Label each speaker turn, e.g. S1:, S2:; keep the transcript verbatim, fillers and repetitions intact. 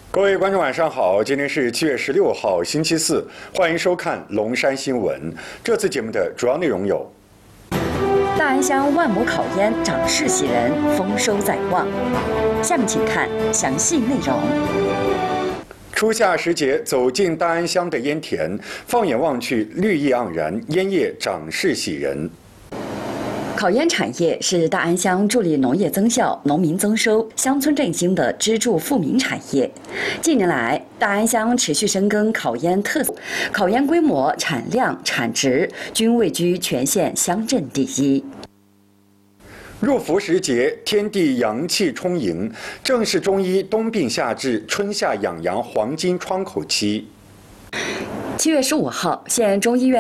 S1: 各位观众，晚上好！今天是七月十六号，星期四，欢迎收看龙山新闻。这次节目的主要内容有：
S2: 大安乡万亩烤烟长势喜人，丰收在望。下面请看详细内容。初夏时节，走进大安乡的烟田，放眼望去，绿意盎然，烟叶长势喜人。烤烟产业是大安乡助力农业增效、农民增收、乡村振兴的支柱富民产业。近年来，大安乡持续深耕烤烟特色，烤烟规模、产量、产值均位居全县乡镇第一。入伏时节，天地阳气充盈，正是中医冬病夏治、春夏养阳黄金窗口期。七月十五号，县中医院